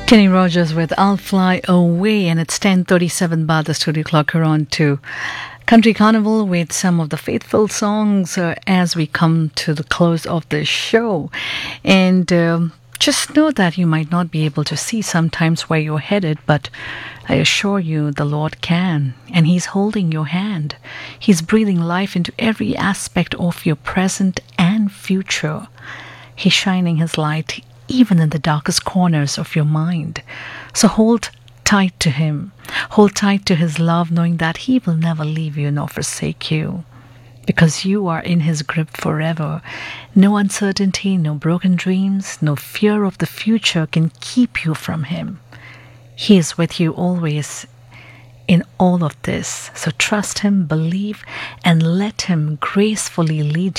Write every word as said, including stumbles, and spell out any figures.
Kenny Rogers with I'll Fly Away, and it's ten thirty-seven by the studio clock. We're on to Country Carnival with some of the faithful songs uh, as we come to the close of the show. And um, just know that you might not be able to see sometimes where you're headed, but I assure you the Lord can, and He's holding your hand. He's breathing life into every aspect of your present and future. He's shining His light even in the darkest corners of your mind. So hold tight to Him. Hold tight to His love, knowing that He will never leave you nor forsake you, because you are in His grip forever. No uncertainty, no broken dreams, no fear of the future can keep you from Him. He is with you always in all of this. So trust Him, believe, and let Him gracefully lead